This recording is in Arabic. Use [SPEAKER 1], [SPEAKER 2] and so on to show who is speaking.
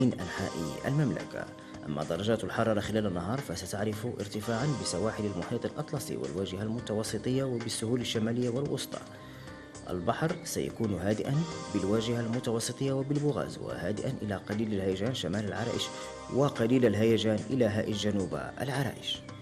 [SPEAKER 1] من أنحاء المملكة. أما درجات الحرارة خلال النهار فستعرف ارتفاعا بسواحل المحيط الأطلسي والواجهة المتوسطية وبالسهول الشمالية والوسطى. البحر سيكون هادئا بالواجهة المتوسطية وبالبوغاز، وهادئا إلى قليل الهيجان شمال العرائش، وقليل الهيجان إلى هائج جنوب العرائش.